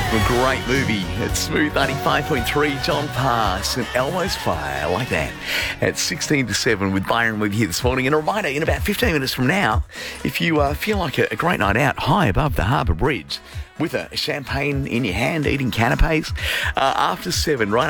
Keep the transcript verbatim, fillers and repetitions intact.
A great movie. It's Smooth ninety-five point three, John Pass and Elmo's Fire. I like that. At sixteen to seven with Byron with you this morning. And a reminder, in about fifteen minutes from now, if you uh, feel like a, a great night out high above the Harbour Bridge with a champagne in your hand, eating canapes, uh, after seven, right